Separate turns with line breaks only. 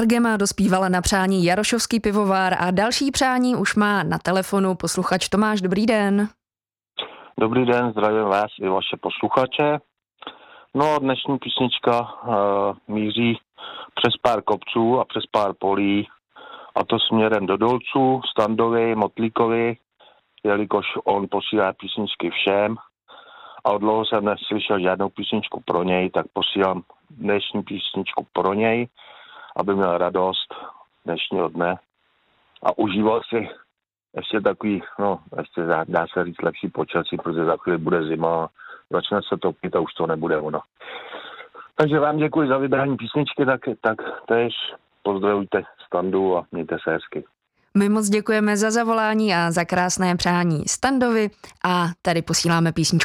Gema dospívala na přání Jarošovský pivovár a další přání už má na telefonu posluchač Tomáš. Dobrý den.
Dobrý den, zdravím vás i vaše posluchače. No, dnešní písnička míří přes pár kopců a přes pár polí, a to směrem do Dolců, Standovi, Motlíkovi, jelikož on posílá písničky všem a od dlouho jsem neslyšel žádnou písničku pro něj, tak posílám dnešní písničku pro něj, aby měl radost dnešního dne a užíval si ještě takový, ještě dá se říct lepší počasí, protože za chvíli bude zima, začne se topit a už to nebude ono. Takže vám děkuji za vybrání písničky, tak též pozdravujte Standu a mějte se hezky.
My moc děkujeme za zavolání a za krásné přání Standovi a tady posíláme písničku